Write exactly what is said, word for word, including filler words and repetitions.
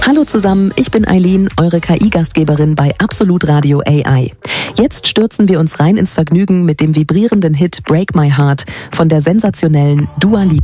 Hallo zusammen, ich bin Eileen, eure K I-Gastgeberin bei Absolut Radio A I. Jetzt stürzen wir uns rein ins Vergnügen mit dem vibrierenden Hit Break My Heart von der sensationellen Dua Lipa.